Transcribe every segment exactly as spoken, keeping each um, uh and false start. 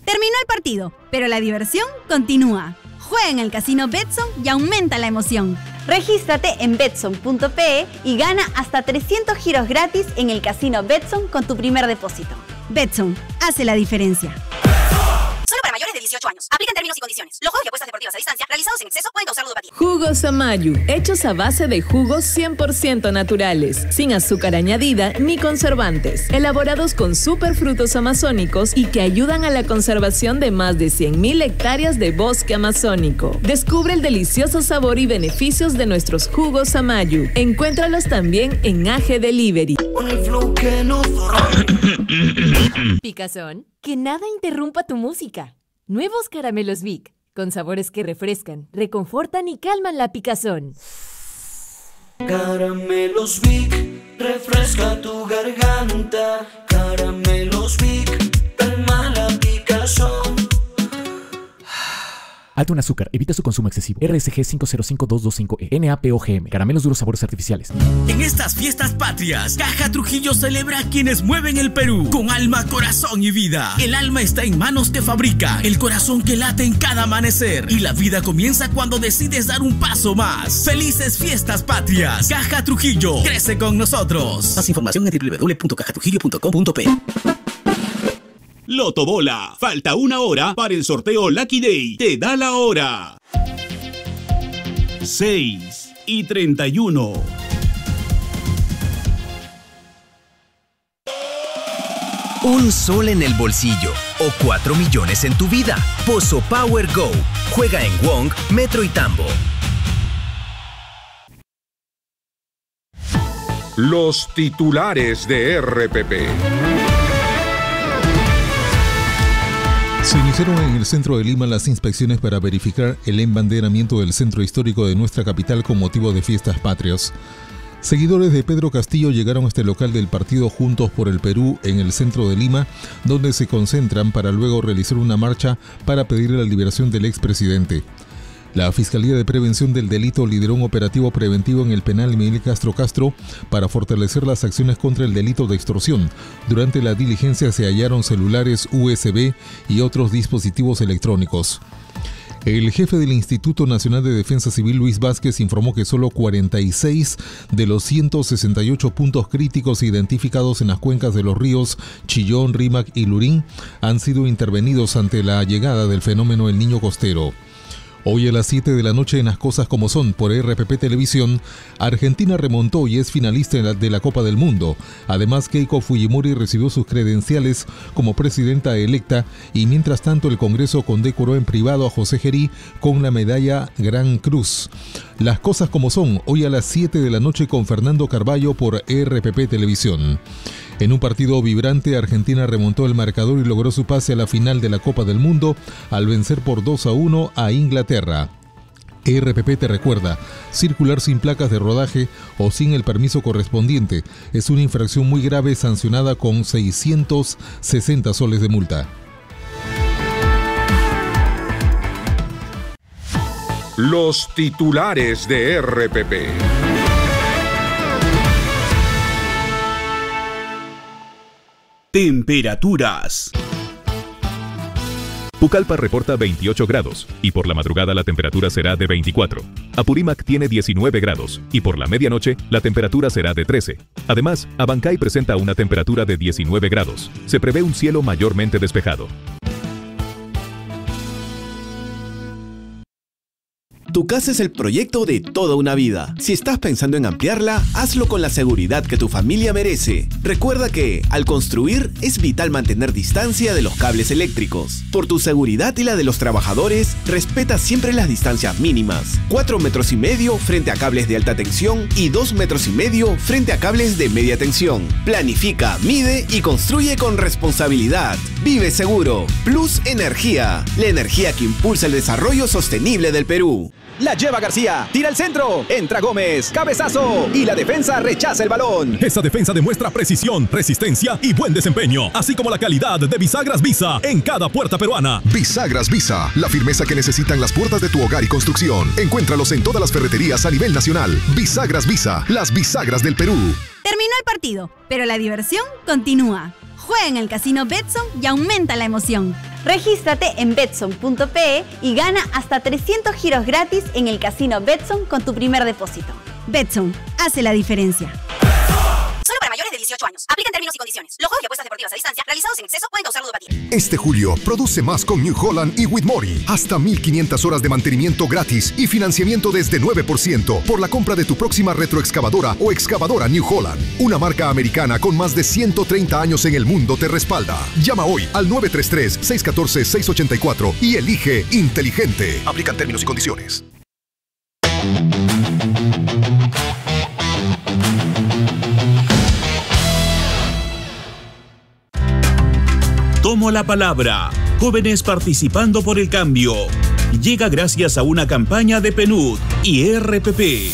Terminó el partido, pero la diversión continúa. Juega en el casino Betson y aumenta la emoción. Regístrate en betson punto pe y gana hasta trescientos giros gratis en el casino Betson con tu primer depósito. Betson hace la diferencia. Solo para mayores de dieciocho años. Aplican términos y condiciones. Los juegos y apuestas deportivas a distancia realizados en exceso pueden causar ludopatía. Jugos Amayu, hechos a base de jugos cien por ciento naturales, sin azúcar añadida ni conservantes, elaborados con superfrutos amazónicos y que ayudan a la conservación de más de cien mil hectáreas de bosque amazónico. Descubre el delicioso sabor y beneficios de nuestros jugos Amayu. Encuéntralos también en A G Delivery. Picazón, que nada interrumpa tu música. Nuevos caramelos Vic, con sabores que refrescan, reconfortan y calman la picazón. Caramelos Vic, refresca tu garganta. Caramelos Vic, calma la picazón. Alto en azúcar, evita su consumo excesivo. R S G cinco cero cinco dos dos cinco E, N A P O G M, caramelos duros sabores artificiales. En estas fiestas patrias, Caja Trujillo celebra a quienes mueven el Perú con alma, corazón y vida. El alma está en manos que fabrica, el corazón que late en cada amanecer y la vida comienza cuando decides dar un paso más. Felices fiestas patrias. Caja Trujillo, crece con nosotros. Más información en w w w punto caja trujillo punto com punto pe. Loto Bola, falta una hora para el sorteo Lucky Day. Te da la hora. seis y treinta y uno. Un sol en el bolsillo o cuatro millones en tu vida. Pozo Power Go. Juega en Wong, Metro y Tambo. Los titulares de R P P. Se iniciaron en el centro de Lima las inspecciones para verificar el embanderamiento del centro histórico de nuestra capital con motivo de fiestas patrias. Seguidores de Pedro Castillo llegaron a este local del partido Juntos por el Perú en el centro de Lima, donde se concentran para luego realizar una marcha para pedir la liberación del expresidente. La Fiscalía de Prevención del Delito lideró un operativo preventivo en el penal Miguel Castro Castro para fortalecer las acciones contra el delito de extorsión. Durante la diligencia se hallaron celulares U S B y otros dispositivos electrónicos. El jefe del Instituto Nacional de Defensa Civil, Luis Vázquez, informó que solo cuarenta y seis de los ciento sesenta y ocho puntos críticos identificados en las cuencas de los ríos Chillón, Rímac y Lurín han sido intervenidos ante la llegada del fenómeno El Niño Costero. Hoy a las siete de la noche en Las Cosas Como Son por R P P Televisión, Argentina remontó y es finalista de la Copa del Mundo. Además, Keiko Fujimori recibió sus credenciales como presidenta electa y mientras tanto el Congreso condecoró en privado a José Gerí con la medalla Gran Cruz. Las Cosas Como Son, hoy a las siete de la noche con Fernando Carballo por R P P Televisión. En un partido vibrante, Argentina remontó el marcador y logró su pase a la final de la Copa del Mundo al vencer por dos a uno a Inglaterra. R P P te recuerda, circular sin placas de rodaje o sin el permiso correspondiente es una infracción muy grave sancionada con seiscientos sesenta soles de multa. Los titulares de R P P. Temperaturas. Pucallpa reporta veintiocho grados y por la madrugada la temperatura será de veinticuatro. Apurímac tiene diecinueve grados y por la medianoche la temperatura será de trece. Además, Abancay presenta una temperatura de diecinueve grados. Se prevé un cielo mayormente despejado. Tu casa es el proyecto de toda una vida. Si estás pensando en ampliarla, hazlo con la seguridad que tu familia merece. Recuerda que, al construir, es vital mantener distancia de los cables eléctricos. Por tu seguridad y la de los trabajadores, respeta siempre las distancias mínimas. cuatro metros y medio frente a cables de alta tensión y dos metros y medio frente a cables de media tensión. Planifica, mide y construye con responsabilidad. Vive seguro. Plus Energía. La energía que impulsa el desarrollo sostenible del Perú. La lleva García, tira al centro, entra Gómez, cabezazo y la defensa rechaza el balón. Esa defensa demuestra precisión, resistencia y buen desempeño, así como la calidad de bisagras Visa en cada puerta peruana. Bisagras Visa, la firmeza que necesitan las puertas de tu hogar y construcción. Encuéntralos en todas las ferreterías a nivel nacional. Bisagras Visa, las bisagras del Perú. Terminó el partido, pero la diversión continúa. Juega en el casino Betson y aumenta la emoción. Regístrate en betson punto pe y gana hasta trescientos giros gratis en el casino Betson con tu primer depósito. Betson hace la diferencia. Solo para mayores de dieciocho años. Aplican términos y condiciones. Los juegos y apuestas deportivas a distancia realizados en exceso pueden causar ludopatía. Este julio, produce más con New Holland y Whitmore. Hasta mil quinientas horas de mantenimiento gratis y financiamiento desde nueve por ciento por la compra de tu próxima retroexcavadora o excavadora New Holland. Una marca americana con más de ciento treinta años en el mundo te respalda. Llama hoy al nueve tres tres, seis uno cuatro, seis ocho cuatro y elige inteligente. Aplican términos y condiciones. Tomo la palabra. Jóvenes participando por el cambio. Llega gracias a una campaña de P N U D y R P P.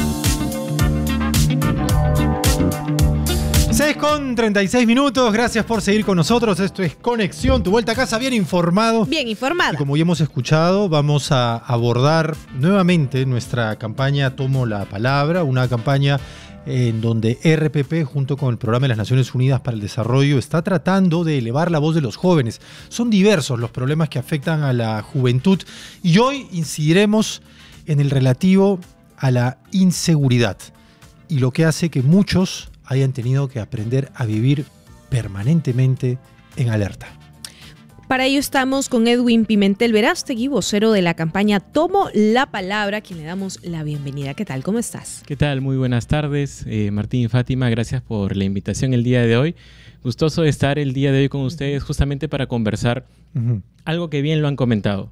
seis con treinta y seis minutos, gracias por seguir con nosotros. Esto es Conexión, tu vuelta a casa bien informado. Bien informado. Y como ya hemos escuchado, vamos a abordar nuevamente nuestra campaña Tomo la Palabra, una campaña en donde R P P, junto con el Programa de las Naciones Unidas para el Desarrollo, está tratando de elevar la voz de los jóvenes. Son diversos los problemas que afectan a la juventud y hoy incidiremos en el relativo a la inseguridad y lo que hace que muchos hayan tenido que aprender a vivir permanentemente en alerta. Para ello estamos con Edwin Pimentel Verástegui, vocero de la campaña Tomo la Palabra, a quien le damos la bienvenida. ¿Qué tal? ¿Cómo estás? ¿Qué tal? Muy buenas tardes, eh, Martín y Fátima. Gracias por la invitación el día de hoy. Gustoso de estar el día de hoy con ustedes justamente para conversar uh-huh. algo que bien lo han comentado.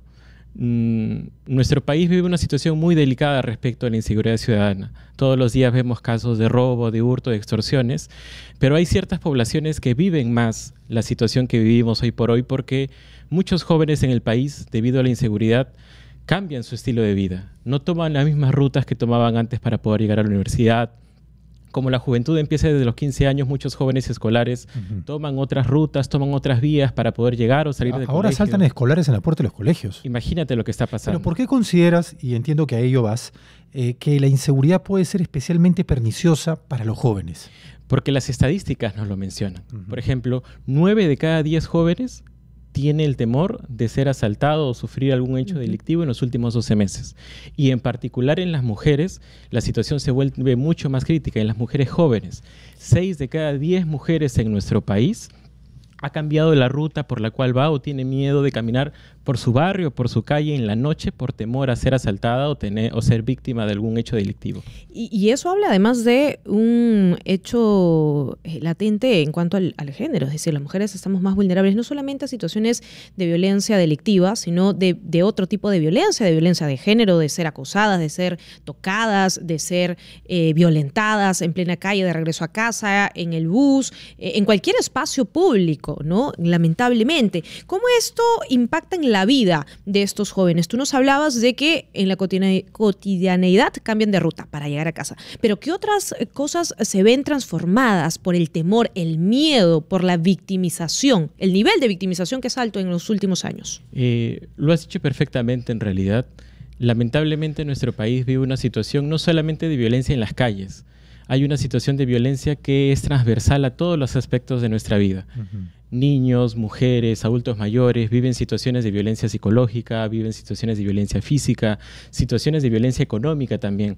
Mm, nuestro país vive una situación muy delicada respecto a la inseguridad ciudadana. Todos los días vemos casos de robo, de hurto, de extorsiones, pero hay ciertas poblaciones que viven más la situación que vivimos hoy por hoy porque muchos jóvenes en el país, debido a la inseguridad, cambian su estilo de vida. No toman las mismas rutas que tomaban antes para poder llegar a la universidad. Como la juventud empieza desde los quince años, muchos jóvenes escolares uh-huh. toman otras rutas, toman otras vías para poder llegar o salir del colegio. Ahora saltan escolares en la puerta de los colegios. Imagínate lo que está pasando. Pero ¿por qué consideras, y entiendo que a ello vas, eh, que la inseguridad puede ser especialmente perniciosa para los jóvenes? Porque las estadísticas nos lo mencionan. Uh-huh. Por ejemplo, nueve de cada diez jóvenes tiene el temor de ser asaltado o sufrir algún hecho delictivo en los últimos doce meses. Y en particular en las mujeres, la situación se vuelve mucho más crítica. En las mujeres jóvenes, seis de cada diez mujeres en nuestro país ha cambiado la ruta por la cual va o tiene miedo de caminar por su barrio, por su calle en la noche por temor a ser asaltada o, tener, o ser víctima de algún hecho delictivo. Y, y eso habla además de un hecho latente en cuanto al, al género, es decir, las mujeres estamos más vulnerables no solamente a situaciones de violencia delictiva, sino de, de otro tipo de violencia, de violencia de género, de ser acosadas, de ser tocadas, de ser eh, violentadas en plena calle, de regreso a casa, en el bus, eh, en cualquier espacio público, ¿no? Lamentablemente. ¿Cómo esto impacta en la vida de estos jóvenes? Tú nos hablabas de que en la cotidianeidad cambian de ruta para llegar a casa, pero ¿qué otras cosas se ven transformadas por el temor, el miedo, por la victimización, el nivel de victimización que es alto en los últimos años? Eh, lo has dicho perfectamente en realidad. Lamentablemente nuestro país vive una situación no solamente de violencia en las calles, hay una situación de violencia que es transversal a todos los aspectos de nuestra vida. Uh-huh. Niños, mujeres, adultos mayores viven situaciones de violencia psicológica, viven situaciones de violencia física, situaciones de violencia económica también.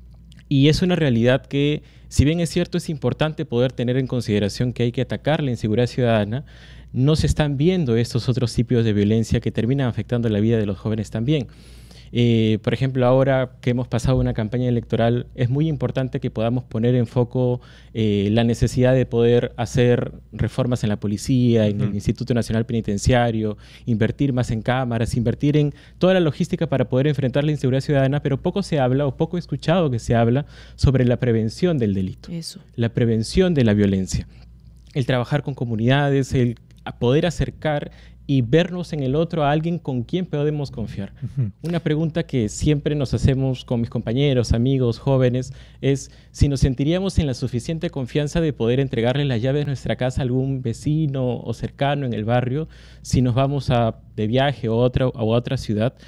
Y es una realidad que, si bien es cierto, es importante poder tener en consideración que hay que atacar la inseguridad ciudadana, no se están viendo estos otros tipos de violencia que terminan afectando la vida de los jóvenes también. Eh, por ejemplo, ahora que hemos pasado una campaña electoral, es muy importante que podamos poner en foco eh, la necesidad de poder hacer reformas en la policía, en uh-huh. el Instituto Nacional Penitenciario, invertir más en cámaras, invertir en toda la logística para poder enfrentar la inseguridad ciudadana, pero poco se habla o poco he escuchado que se habla sobre la prevención del delito, Eso. la prevención de la violencia, el trabajar con comunidades, el poder acercar y vernos en el otro a alguien con quien podemos confiar. Uh-huh. Una pregunta que siempre nos hacemos con mis compañeros, amigos, jóvenes, es si nos sentiríamos en la suficiente confianza de poder entregarle las llaves de nuestra casa a algún vecino o cercano en el barrio, si nos vamos a, de viaje a otra, a otra ciudad.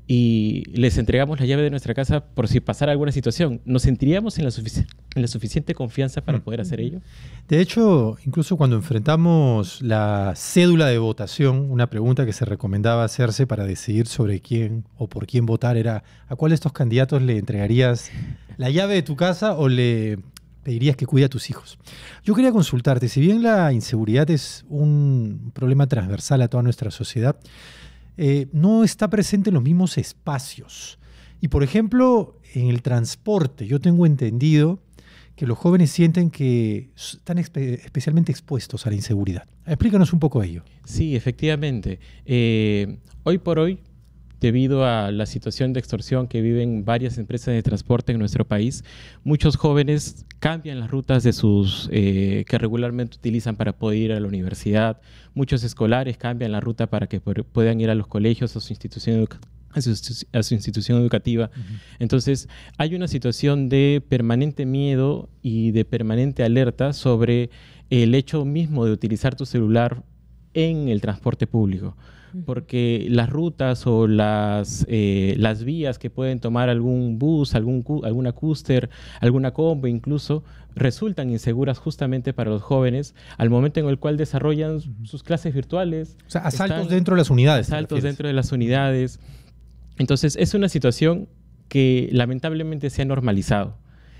y les entregamos la llave de nuestra casa por si pasara alguna situación, ¿nos sentiríamos en la, sufici en la suficiente confianza para poder hacer ello? De hecho, incluso cuando enfrentamos la cédula de votación, una pregunta que se recomendaba hacerse para decidir sobre quién o por quién votar era ¿a cuál de estos candidatos le entregarías la llave de tu casa o le pedirías que cuide a tus hijos? Yo quería consultarte, si bien la inseguridad es un problema transversal a toda nuestra sociedad, eh, no está presente en los mismos espacios. Y por ejemplo, en el transporte, yo tengo entendido que los jóvenes sienten que están espe especialmente expuestos a la inseguridad. Explícanos un poco ello. Sí, efectivamente. Eh, hoy por hoy, debido a la situación de extorsión que viven varias empresas de transporte en nuestro país, muchos jóvenes cambian las rutas de sus eh, que regularmente utilizan para poder ir a la universidad. Muchos escolares cambian la ruta para que puedan ir a los colegios, a su institución educativa. A su, a su institución educativa. Uh-huh. Entonces, hay una situación de permanente miedo y de permanente alerta sobre el hecho mismo de utilizar tu celular en el transporte público. Uh-huh. Porque las rutas o las, eh, las vías que pueden tomar algún bus, algún, alguna cúster, alguna combo incluso, resultan inseguras justamente para los jóvenes al momento en el cual desarrollan uh-huh. sus clases virtuales. O sea, asaltos dentro de las unidades. Asaltos dentro de las unidades. Entonces, es una situación que lamentablemente se ha normalizado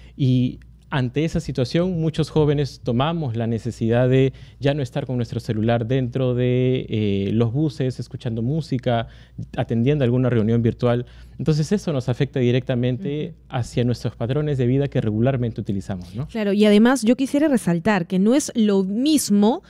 y ante esa situación muchos jóvenes tomamos la necesidad de ya no estar con nuestro celular dentro de eh, los buses, escuchando música, atendiendo alguna reunión virtual. Entonces eso nos afecta directamente uh-huh. hacia nuestros patrones de vida que regularmente utilizamos, ¿no? Claro, y además yo quisiera resaltar que no es lo mismo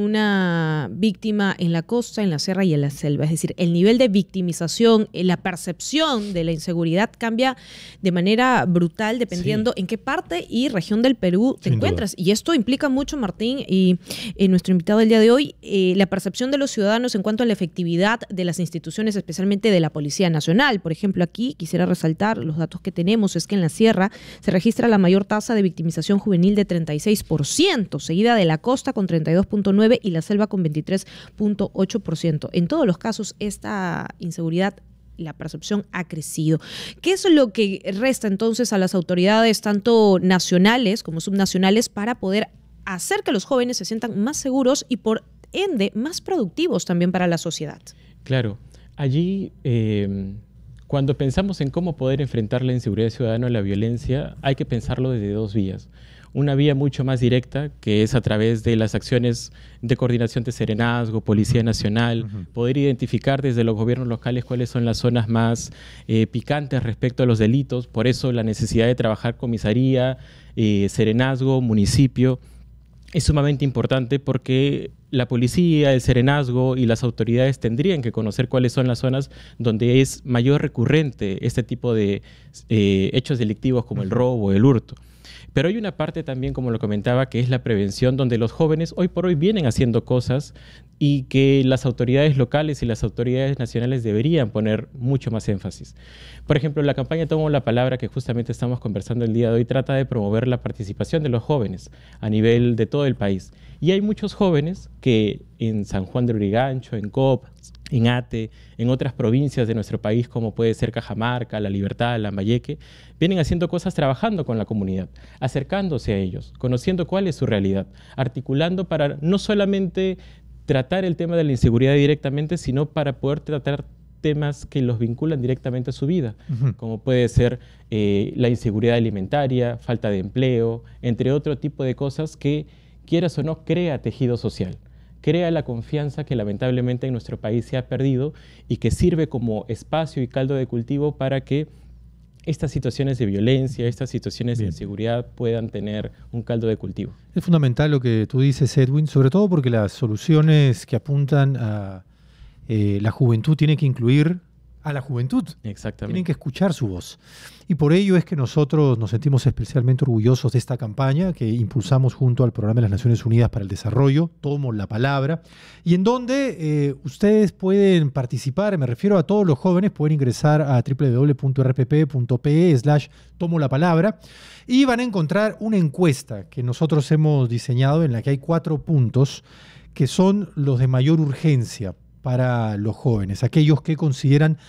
una víctima en la costa, en la sierra y en la selva. Es decir, el nivel de victimización, la percepción de la inseguridad cambia de manera brutal dependiendo sí. en qué parte y región del Perú te Sin encuentras. Duda. Y esto implica mucho, Martín, y eh, nuestro invitado del día de hoy, eh, la percepción de los ciudadanos en cuanto a la efectividad de las instituciones, especialmente de la Policía Nacional. Por ejemplo, aquí quisiera resaltar los datos que tenemos, es que en la sierra se registra la mayor tasa de victimización juvenil de treinta y seis por ciento, seguida de la costa con treinta y dos punto nueve por ciento y la selva con veintitrés punto ocho por ciento. En todos los casos, esta inseguridad, la percepción ha crecido. ¿Qué es lo que resta entonces a las autoridades, tanto nacionales como subnacionales, para poder hacer que los jóvenes se sientan más seguros y por ende más productivos también para la sociedad? Claro, allí eh, cuando pensamos en cómo poder enfrentar la inseguridad ciudadana o la violencia, hay que pensarlo desde dos vías. Una vía mucho más directa, que es a través de las acciones de coordinación de Serenazgo, Policía Nacional, uh-huh. poder identificar desde los gobiernos locales cuáles son las zonas más eh, picantes respecto a los delitos. Por eso la necesidad de trabajar comisaría, eh, Serenazgo, municipio, es sumamente importante porque la policía, el Serenazgo y las autoridades tendrían que conocer cuáles son las zonas donde es mayor recurrente este tipo de eh, hechos delictivos como el robo, el hurto. Pero hay una parte también, como lo comentaba, que es la prevención, donde los jóvenes hoy por hoy vienen haciendo cosas y que las autoridades locales y las autoridades nacionales deberían poner mucho más énfasis. Por ejemplo, la campaña Tomo la Palabra, que justamente estamos conversando el día de hoy, trata de promover la participación de los jóvenes a nivel de todo el país. Y hay muchos jóvenes que en San Juan de Lurigancho, en Cop, en Ate, en otras provincias de nuestro país, como puede ser Cajamarca, La Libertad, Lambayeque, vienen haciendo cosas trabajando con la comunidad, acercándose a ellos, conociendo cuál es su realidad, articulando para no solamente tratar el tema de la inseguridad directamente, sino para poder tratar temas que los vinculan directamente a su vida, uh-huh. como puede ser eh, la inseguridad alimentaria, falta de empleo, entre otro tipo de cosas que, quieras o no, crea tejido social. Crea la confianza que lamentablemente en nuestro país se ha perdido y que sirve como espacio y caldo de cultivo para que estas situaciones de violencia, estas situaciones Bien. de inseguridad puedan tener un caldo de cultivo. Es fundamental lo que tú dices, Edwin, sobre todo porque las soluciones que apuntan a eh, la juventud tienen que incluir a la juventud. Exactamente. Tienen que escuchar su voz. Y por ello es que nosotros nos sentimos especialmente orgullosos de esta campaña que impulsamos junto al Programa de las Naciones Unidas para el Desarrollo, Tomo la Palabra, y en donde eh, ustedes pueden participar, me refiero a todos los jóvenes, pueden ingresar a doble u doble u doble u punto erre pe pe punto pe slash Tomo la Palabra y van a encontrar una encuesta que nosotros hemos diseñado en la que hay cuatro puntos que son los de mayor urgencia para los jóvenes, aquellos que consideran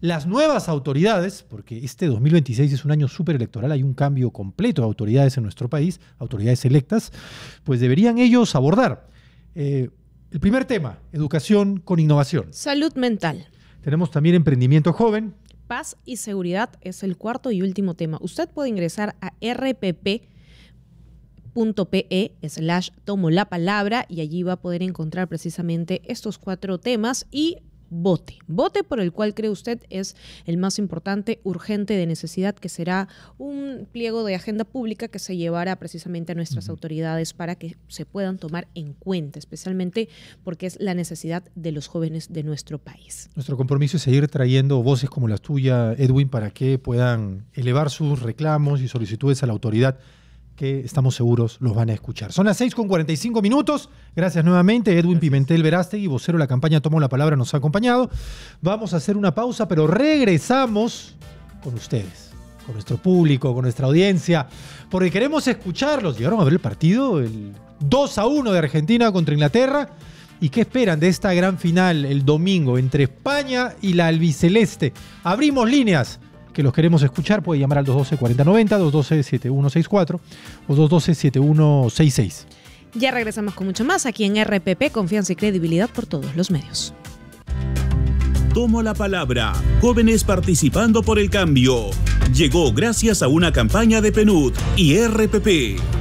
las nuevas autoridades, porque este dos mil veintiséis es un año súper electoral, hay un cambio completo de autoridades en nuestro país, autoridades electas, pues deberían ellos abordar. Eh, el primer tema, educación con innovación. Salud mental. Tenemos también emprendimiento joven. Paz y seguridad es el cuarto y último tema. Usted puede ingresar a r p p punto p e slash tomo la palabra y allí va a poder encontrar precisamente estos cuatro temas y vote. Vote por el cual cree usted es el más importante, urgente, de necesidad, que será un pliego de agenda pública que se llevará precisamente a nuestras uh-huh. autoridades para que se puedan tomar en cuenta, especialmente porque es la necesidad de los jóvenes de nuestro país. Nuestro compromiso es seguir trayendo voces como la tuya, Edwin, para que puedan elevar sus reclamos y solicitudes a la autoridad, que estamos seguros los van a escuchar. Son las seis con cuarenta y cinco minutos. Gracias nuevamente. Edwin Gracias. Pimentel Verástegui, vocero de la campaña Tomo la Palabra, nos ha acompañado. Vamos a hacer una pausa, pero regresamos con ustedes, con nuestro público, con nuestra audiencia, porque queremos escucharlos. Llegaron a ver el partido, el dos a uno de Argentina contra Inglaterra. ¿Y qué esperan de esta gran final el domingo entre España y la albiceleste? Abrimos líneas, que los queremos escuchar. Puede llamar al dos uno dos, cuatro cero nueve cero, dos uno dos, siete uno seis cuatro o dos uno dos, siete uno seis seis. Ya regresamos con mucho más aquí en R P P, confianza y credibilidad por todos los medios. Tomo la palabra. Jóvenes participando por el cambio. Llegó gracias a una campaña de P N U D y R P P.